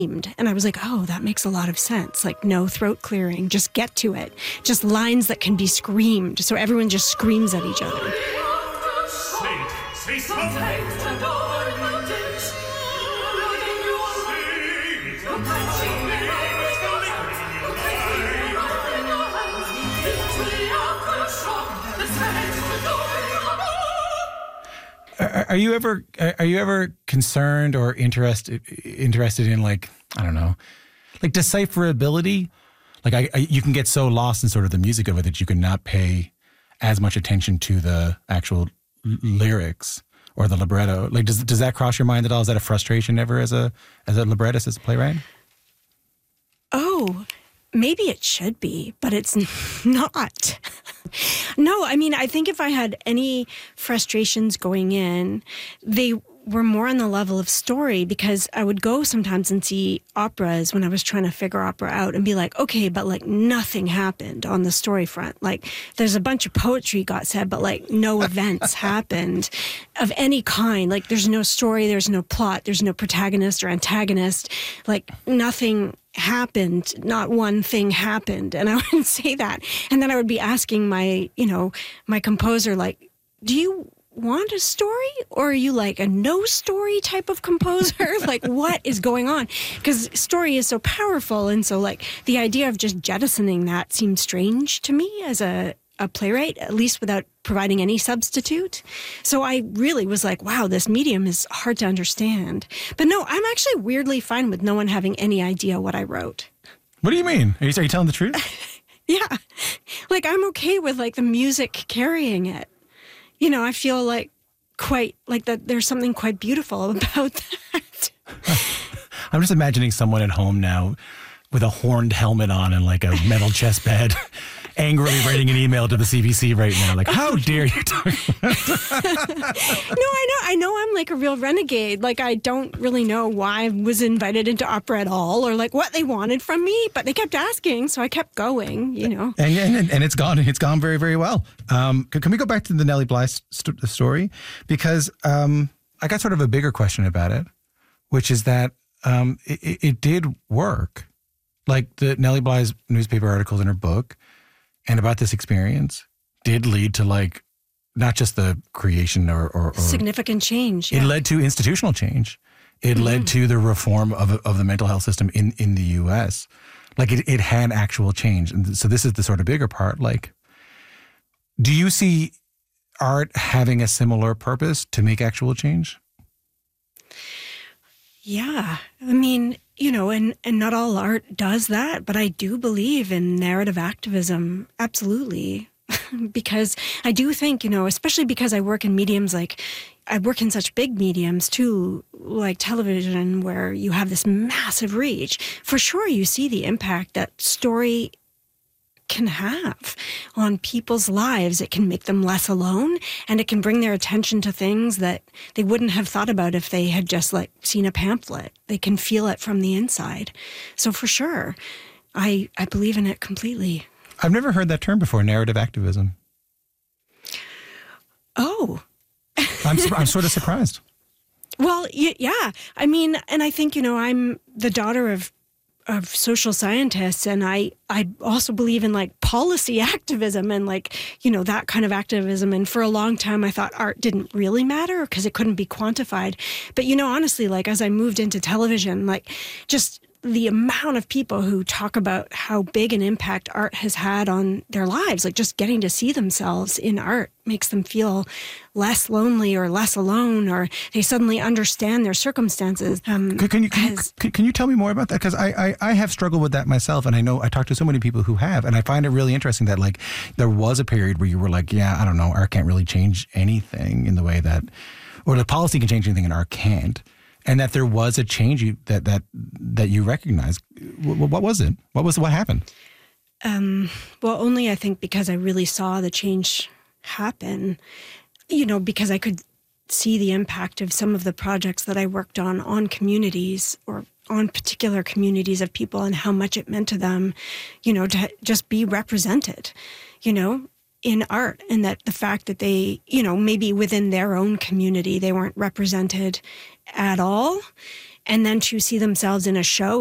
And I was like, oh, that makes a lot of sense. Like, no throat clearing, just get to it. Just lines that can be screamed. So everyone just screams at each other. Say something. Are you ever concerned or interested in, like, I don't know, like decipherability? Like you can get so lost in sort of the music of it that you can not pay as much attention to the actual lyrics or the libretto. Like, does that cross your mind at all? Is that a frustration ever as a librettist, as a playwright? Oh, maybe it should be, but it's not. No, I mean, I think if I had any frustrations going in, they were more on the level of story, because I would go sometimes and see operas when I was trying to figure opera out and be like, okay, but like nothing happened on the story front. Like there's a bunch of poetry got said, but like no events happened of any kind. Like there's no story, there's no plot, there's no protagonist or antagonist, like nothing happened, not one thing happened. And I would say that. And then I would be asking my composer, like, do you want a story, or are you like a no story type of composer? Like, what is going on? Because story is so powerful. And so like the idea of just jettisoning that seemed strange to me as a playwright, at least without providing any substitute. So I really was like, wow, this medium is hard to understand. But no, I'm actually weirdly fine with no one having any idea what I wrote. What do you mean? Are you telling the truth? Yeah. Like, I'm okay with like the music carrying it. You know, I feel like quite like that there's something quite beautiful about that. I'm just imagining someone at home now with a horned helmet on and like a metal chest bed, angrily writing an email to the CBC right now, like, how dare you talk about that? No, I know I'm like a real renegade. Like, I don't really know why I was invited into opera at all, or like what they wanted from me, but they kept asking, so I kept going, you know. And it's gone very, very well. Can we go back to the Nellie Bly story? Because I got sort of a bigger question about it, which is that it did work. Like the Nellie Bly's newspaper articles in her book and about this experience did lead to like not just the creation or significant change. Yeah. It led to institutional change. It led to the reform of the mental health system in the U.S. Like it had actual change. And so this is the sort of bigger part. Like, do you see art having a similar purpose to make actual change? Yeah. I mean, you know, and not all art does that, but I do believe in narrative activism. Absolutely. Because I do think, you know, especially because I work in mediums like, I work in such big mediums too, like television, where you have this massive reach. For sure, you see the impact that story can have on people's lives. It can make them less alone, and it can bring their attention to things that they wouldn't have thought about if they had just like seen a pamphlet. They can feel it from the inside. So for sure, I believe in it completely. I've never heard that term before, narrative activism. Oh. I'm sort of surprised. Well, yeah. I mean, and I think, you know, I'm the daughter of social scientists, and I also believe in like policy activism and like, you know, that kind of activism. And for a long time, I thought art didn't really matter because it couldn't be quantified. But, you know, honestly, like as I moved into television, like just the amount of people who talk about how big an impact art has had on their lives, like just getting to see themselves in art makes them feel less lonely or less alone, or they suddenly understand their circumstances. Can you tell me more about that? Because I have struggled with that myself, and I know I talked to so many people who have, and I find it really interesting that like there was a period where you were like, yeah, I don't know, art can't really change anything in the way that, or the policy can change anything and art can't. And that there was a change that you recognized. What was it? What happened? Well, only I think because I really saw the change happen, you know, because I could see the impact of some of the projects that I worked on communities or on particular communities of people, and how much it meant to them, you know, to just be represented, you know, in art. And that the fact that they, you know, maybe within their own community, they weren't represented at all. and then to see themselves in a show